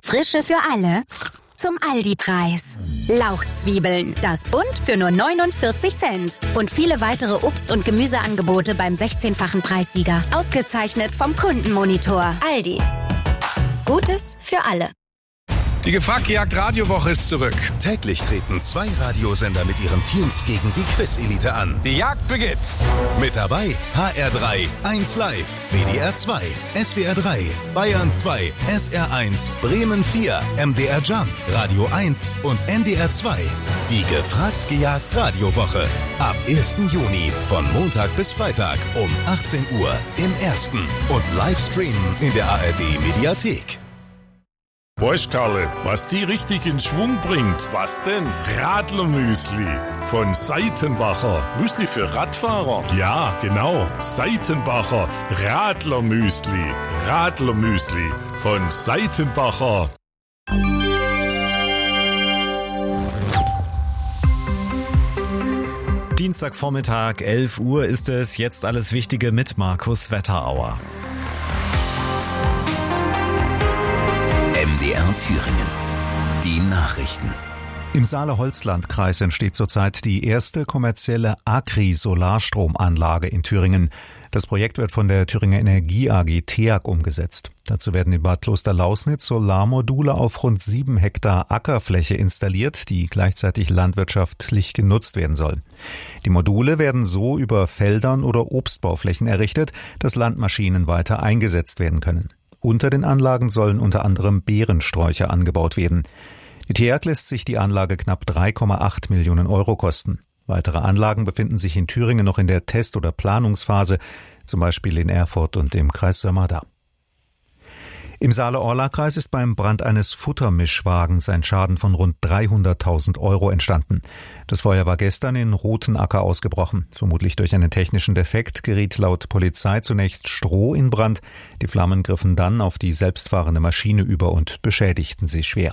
Frische für alle zum Aldi-Preis. Lauchzwiebeln, das Bund für nur 49 Cent. Und viele weitere Obst- und Gemüseangebote beim 16-fachen Preissieger. Ausgezeichnet vom Kundenmonitor. Aldi. Gutes für alle. Die Gefragt-Gejagt-Radiowoche ist zurück. Täglich treten 2 Radiosender mit ihren Teams gegen die Quiz-Elite an. Die Jagd beginnt. Mit dabei HR3, 1 Live, WDR 2, SWR 3, Bayern 2, SR1, Bremen 4, MDR Jump, Radio 1 und NDR 2. Die Gefragt-Gejagt-Radiowoche. Ab 1. Juni von Montag bis Freitag um 18 Uhr im Ersten und Livestreamen in der ARD-Mediathek. Weißt Karle, was die richtig in Schwung bringt? Was denn? Radlermüsli von Seitenbacher. Müsli für Radfahrer? Ja, genau. Seitenbacher Radlermüsli. Radlermüsli von Seitenbacher. Dienstagvormittag, 11 Uhr ist es. Jetzt alles Wichtige mit Markus Wetterauer. MDR Thüringen. Die Nachrichten. Im Saale-Holzland-Kreis entsteht zurzeit die erste kommerzielle Agri-Solarstromanlage in Thüringen. Das Projekt wird von der Thüringer Energie AG TEAG umgesetzt. Dazu werden in Bad Klosterlausnitz Solarmodule auf rund 7 Hektar Ackerfläche installiert, die gleichzeitig landwirtschaftlich genutzt werden sollen. Die Module werden so über Feldern oder Obstbauflächen errichtet, dass Landmaschinen weiter eingesetzt werden können. Unter den Anlagen sollen unter anderem Beerensträucher angebaut werden. Die TEAG lässt sich die Anlage knapp 3,8 Millionen Euro kosten. Weitere Anlagen befinden sich in Thüringen noch in der Test- oder Planungsphase, zum Beispiel in Erfurt und im Kreis Sömmerda. Im Saale-Orla-Kreis ist beim Brand eines Futtermischwagens ein Schaden von rund 300.000 Euro entstanden. Das Feuer war gestern in Rothenacker ausgebrochen. Vermutlich durch einen technischen Defekt geriet laut Polizei zunächst Stroh in Brand. Die Flammen griffen dann auf die selbstfahrende Maschine über und beschädigten sie schwer.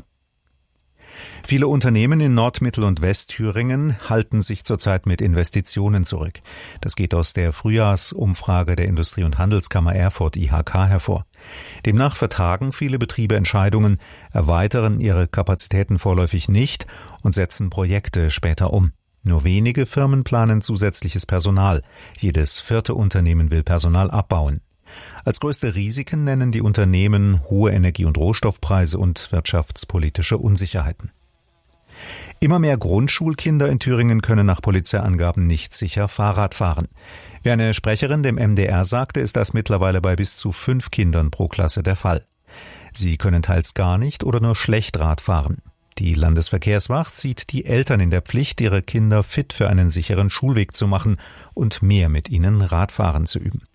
Viele Unternehmen in Nord-, Mittel- und Westthüringen halten sich zurzeit mit Investitionen zurück. Das geht aus der Frühjahrsumfrage der Industrie- und Handelskammer Erfurt IHK hervor. Demnach vertagen viele Betriebe Entscheidungen, erweitern ihre Kapazitäten vorläufig nicht und setzen Projekte später um. Nur wenige Firmen planen zusätzliches Personal. Jedes 4. Unternehmen will Personal abbauen. Als größte Risiken nennen die Unternehmen hohe Energie- und Rohstoffpreise und wirtschaftspolitische Unsicherheiten. Immer mehr Grundschulkinder in Thüringen können nach Polizeiangaben nicht sicher Fahrrad fahren. Wie eine Sprecherin dem MDR sagte, ist das mittlerweile bei bis zu 5 Kindern pro Klasse der Fall. Sie können teils gar nicht oder nur schlecht Rad fahren. Die Landesverkehrswacht sieht die Eltern in der Pflicht, ihre Kinder fit für einen sicheren Schulweg zu machen und mehr mit ihnen Radfahren zu üben.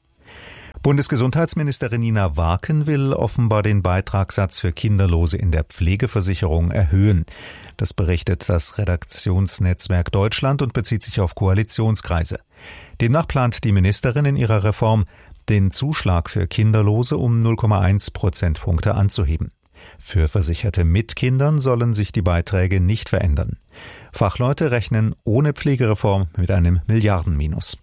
Bundesgesundheitsministerin Nina Warken will offenbar den Beitragssatz für Kinderlose in der Pflegeversicherung erhöhen. Das berichtet das Redaktionsnetzwerk Deutschland und bezieht sich auf Koalitionskreise. Demnach plant die Ministerin in ihrer Reform, den Zuschlag für Kinderlose um 0,1 Prozentpunkte anzuheben. Für Versicherte mit Kindern sollen sich die Beiträge nicht verändern. Fachleute rechnen ohne Pflegereform mit einem Milliardenminus.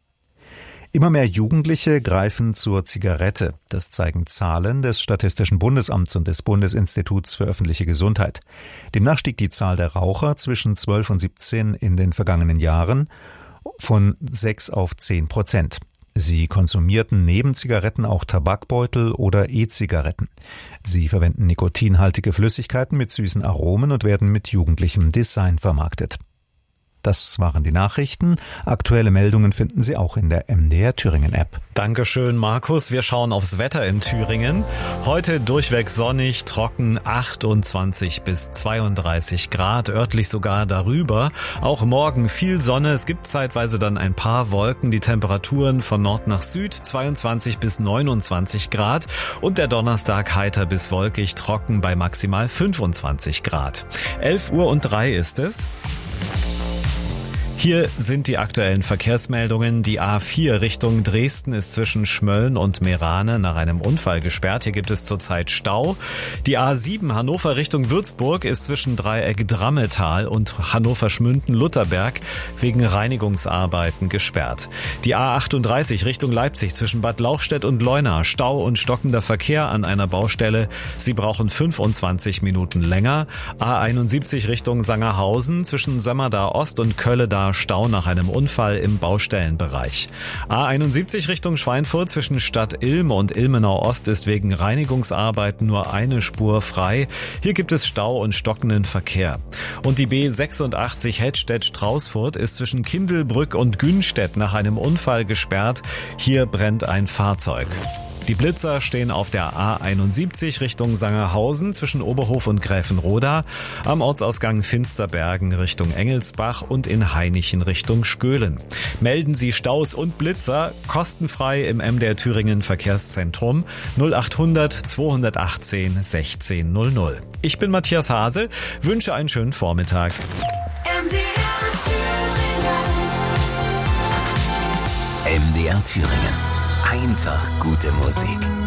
Immer mehr Jugendliche greifen zur Zigarette. Das zeigen Zahlen des Statistischen Bundesamts und des Bundesinstituts für öffentliche Gesundheit. Demnach stieg die Zahl der Raucher zwischen 12 und 17 in den vergangenen Jahren von 6 auf 10%. Sie konsumierten neben Zigaretten auch Tabakbeutel oder E-Zigaretten. Sie verwenden nikotinhaltige Flüssigkeiten mit süßen Aromen und werden mit jugendlichem Design vermarktet. Das waren die Nachrichten. Aktuelle Meldungen finden Sie auch in der MDR Thüringen App. Dankeschön, Markus. Wir schauen aufs Wetter in Thüringen. Heute durchweg sonnig, trocken, 28 bis 32 Grad, örtlich sogar darüber. Auch morgen viel Sonne. Es gibt zeitweise dann ein paar Wolken. Die Temperaturen von Nord nach Süd 22 bis 29 Grad. Und der Donnerstag heiter bis wolkig, trocken bei maximal 25 Grad. 11:03 ist es. Hier sind die aktuellen Verkehrsmeldungen. Die A4 Richtung Dresden ist zwischen Schmölln und Meerane nach einem Unfall gesperrt. Hier gibt es zurzeit Stau. Die A7 Hannover Richtung Würzburg ist zwischen Dreieck Drammetal und Hannover-Schmünden-Lutherberg wegen Reinigungsarbeiten gesperrt. Die A38 Richtung Leipzig zwischen Bad Lauchstädt und Leuna. Stau und stockender Verkehr an einer Baustelle. Sie brauchen 25 Minuten länger. A71 Richtung Sangerhausen zwischen Sömmerda Ost und Kölleda Stau nach einem Unfall im Baustellenbereich. A71 Richtung Schweinfurt zwischen Stadt Ilm und Ilmenau Ost ist wegen Reinigungsarbeiten nur eine Spur frei. Hier gibt es Stau und stockenden Verkehr. Und die B86 Hettstedt-Straußfurt ist zwischen Kindelbrück und Günstedt nach einem Unfall gesperrt. Hier brennt ein Fahrzeug. Die Blitzer stehen auf der A71 Richtung Sangerhausen zwischen Oberhof und Gräfenroda, am Ortsausgang Finsterbergen Richtung Engelsbach und in Hainichen Richtung Skölen. Melden Sie Staus und Blitzer kostenfrei im MDR Thüringen Verkehrszentrum 0800 218 1600. Ich bin Matthias Hase, wünsche einen schönen Vormittag. MDR Thüringen. Einfach gute Musik.